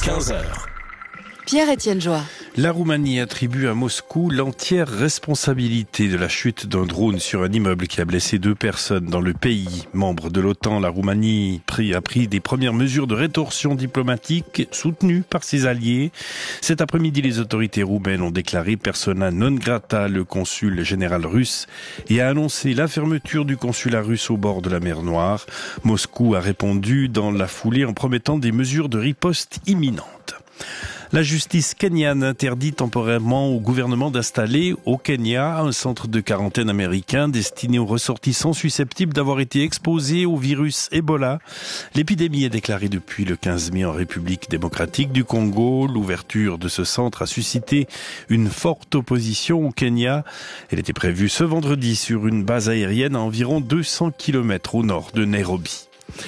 15h. Pierre-Étienne Joie. La Roumanie attribue à Moscou l'entière responsabilité de la chute d'un drone sur un immeuble qui a blessé 2 personnes dans le pays. Membre de l'OTAN, la Roumanie a pris des premières mesures de rétorsion diplomatique soutenues par ses alliés. Cet après-midi, les autorités roumaines ont déclaré persona non grata le consul général russe et a annoncé la fermeture du consulat russe au bord de la mer Noire. Moscou a répondu dans la foulée en promettant des mesures de riposte imminentes. La justice kenyane interdit temporairement au gouvernement d'installer au Kenya un centre de quarantaine américain destiné aux ressortissants susceptibles d'avoir été exposés au virus Ebola. L'épidémie est déclarée depuis le 15 mai en République démocratique du Congo. L'ouverture de ce centre a suscité une forte opposition au Kenya. Elle était prévue ce vendredi sur une base aérienne à environ 200 km au nord de Nairobi.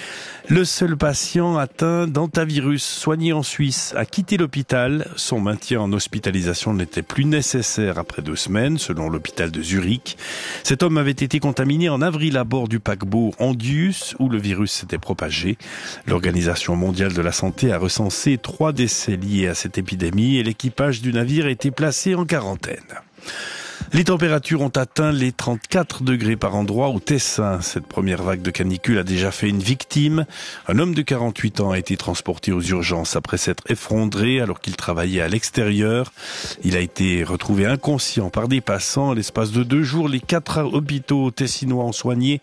Le seul patient atteint d'hantavirus soigné en Suisse a quitté l'hôpital. Son maintien en hospitalisation n'était plus nécessaire après 2 semaines, selon l'hôpital de Zurich. Cet homme avait été contaminé en avril à bord du paquebot Andius, où le virus s'était propagé. L'Organisation mondiale de la santé a recensé 3 décès liés à cette épidémie et l'équipage du navire a été placé en quarantaine. Les températures ont atteint les 34 degrés par endroit au Tessin. Cette première vague de canicule a déjà fait une victime. Un homme de 48 ans a été transporté aux urgences après s'être effondré alors qu'il travaillait à l'extérieur. Il a été retrouvé inconscient par des passants. À l'espace de 2 jours, les 4 hôpitaux tessinois ont soigné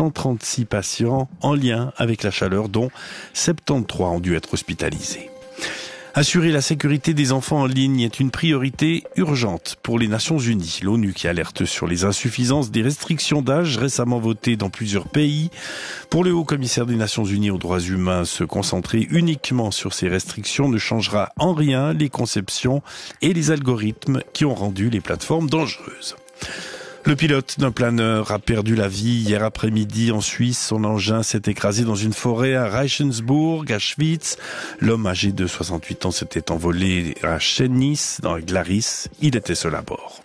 136 patients en lien avec la chaleur, dont 73 ont dû être hospitalisés. Assurer la sécurité des enfants en ligne est une priorité urgente pour les Nations Unies. L'ONU qui alerte sur les insuffisances des restrictions d'âge récemment votées dans plusieurs pays. Pour le haut-commissaire des Nations Unies aux droits humains, se concentrer uniquement sur ces restrictions ne changera en rien les conceptions et les algorithmes qui ont rendu les plateformes dangereuses. Le pilote d'un planeur a perdu la vie hier après-midi en Suisse. Son engin s'est écrasé dans une forêt à Reichensburg, à Schwyz. L'homme âgé de 68 ans s'était envolé à Chemnitz, dans la Glaris. Il était seul à bord.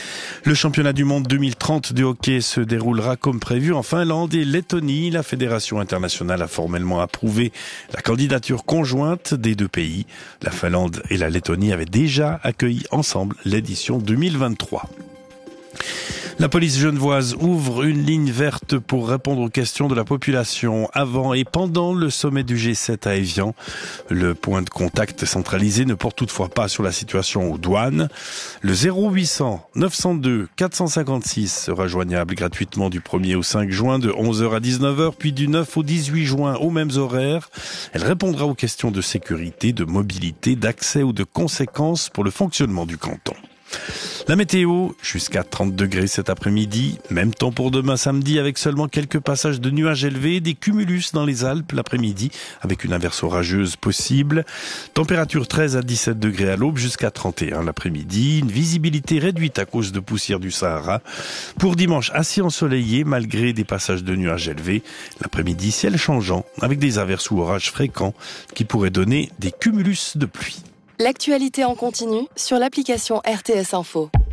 Le championnat du monde 2030 de hockey se déroulera comme prévu en Finlande et Lettonie. La Fédération internationale a formellement approuvé la candidature conjointe des 2 pays. La Finlande et la Lettonie avaient déjà accueilli ensemble l'édition 2023. La police genevoise ouvre une ligne verte pour répondre aux questions de la population avant et pendant le sommet du G7 à Évian. Le point de contact centralisé ne porte toutefois pas sur la situation aux douanes. Le 0800 902 456 sera joignable gratuitement du 1er au 5 juin de 11h à 19h, puis du 9 au 18 juin aux mêmes horaires. Elle répondra aux questions de sécurité, de mobilité, d'accès ou de conséquences pour le fonctionnement du canton. La météo, jusqu'à 30 degrés cet après-midi, même temps pour demain samedi avec seulement quelques passages de nuages élevés, des cumulus dans les Alpes l'après-midi avec une averse orageuse possible. Température 13 à 17 degrés à l'aube jusqu'à 31 l'après-midi, une visibilité réduite à cause de poussière du Sahara. Pour dimanche, assez ensoleillé malgré des passages de nuages élevés. L'après-midi, ciel changeant avec des averses ou orages fréquents qui pourraient donner des cumulus de pluie. L'actualité en continu sur l'application RTS Info.